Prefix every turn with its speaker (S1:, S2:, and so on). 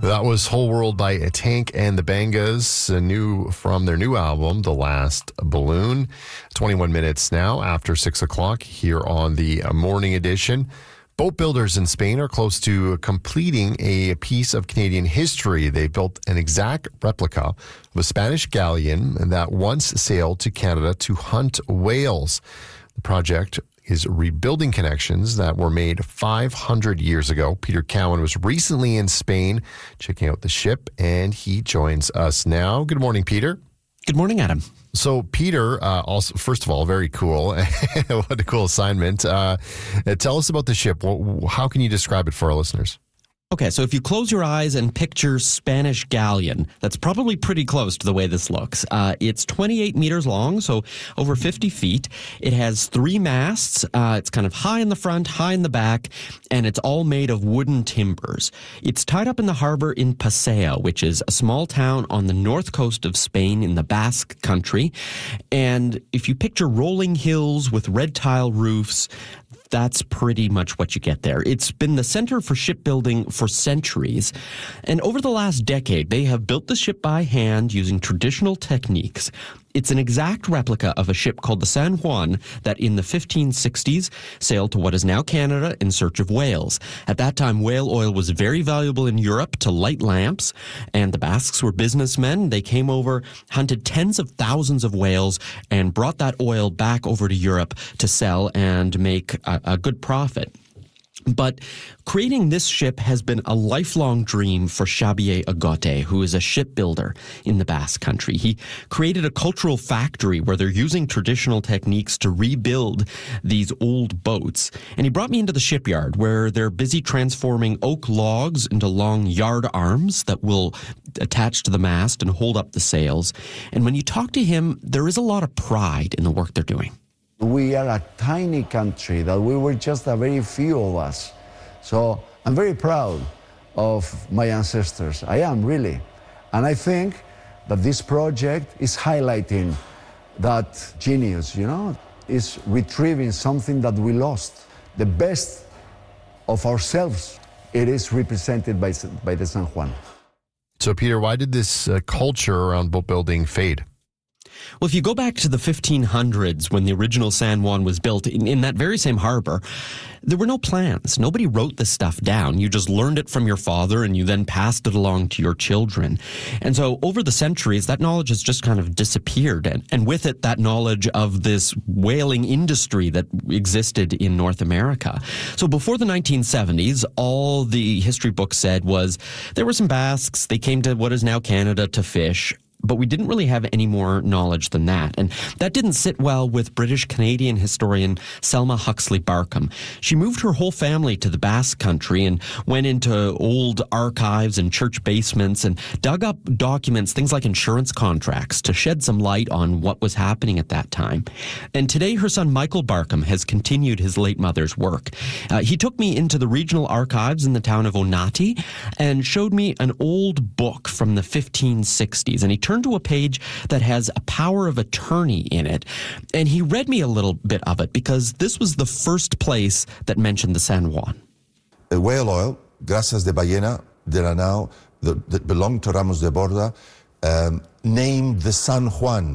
S1: That was Whole World by Tank and the Bangas, from their new album, The Last Balloon. 21 minutes now after 6 o'clock here on the morning edition. Boat builders in Spain are close to completing a piece of Canadian history. They built an exact replica of a Spanish galleon that once sailed to Canada to hunt whales. The project is rebuilding connections that were made 500 years ago. Peter Cowan was recently in Spain checking out the ship, and he joins us now. Good morning, Peter.
S2: Good morning, Adam.
S1: So, Peter, also, first of all, very cool. What a cool assignment. Tell us about the ship. How can you describe it for our listeners?
S2: Okay, so if you close your eyes and picture Spanish galleon, that's probably pretty close to the way this looks. It's 28 meters long, so over 50 feet. It has 3 masts. It's kind of high in the front, high in the back, and it's all made of wooden timbers. It's tied up in the harbor in Paseo, which is a small town on the north coast of Spain in the Basque country. And if you picture rolling hills with red tile roofs, that's pretty much what you get there. It's been the center for shipbuilding for centuries. And over the last decade, they have built the ship by hand using traditional techniques. It's an exact replica of a ship called the San Juan that in the 1560s sailed to what is now Canada in search of whales. At that time, whale oil was very valuable in Europe to light lamps, and the Basques were businessmen. They came over, hunted tens of thousands of whales, and brought that oil back over to Europe to sell and make a good profit. But creating this ship has been a lifelong dream for Xavier Agote, who is a shipbuilder in the Basque Country. He created a cultural factory where they're using traditional techniques to rebuild these old boats. And he brought me into the shipyard where they're busy transforming oak logs into long yard arms that will attach to the mast and hold up the sails. And when you talk to him, there is a lot of pride in the work they're doing.
S3: We are a tiny country, that we were just a very few of us. So I'm very proud of my ancestors. I am, really. And I think that this project is highlighting that genius, is retrieving something that we lost. The best of ourselves, it is represented by the San Juan.
S1: So, Peter, why did this culture around boat building fade?
S2: Well, if you go back to the 1500s when the original San Juan was built in that very same harbor, there were no plans. Nobody wrote this stuff down. You just learned it from your father and you then passed it along to your children. And so over the centuries, that knowledge has just kind of disappeared. And with it, that knowledge of this whaling industry that existed in North America. So before the 1970s, all the history books said was there were some Basques. They came to what is now Canada to fish. But we didn't really have any more knowledge than that. And that didn't sit well with British-Canadian historian Selma Huxley Barkham. She moved her whole family to the Basque Country and went into old archives and church basements and dug up documents, things like insurance contracts, to shed some light on what was happening at that time. And today her son Michael Barkham has continued his late mother's work. He took me into the regional archives in the town of Onati and showed me an old book from the 1560s. And he turned to a page that has a power of attorney in it. And he read me a little bit of it because this was the first place that mentioned the San Juan.
S4: The whale oil, grasas de ballena de la nao, that belonged to Ramos de Borda, named the San Juan.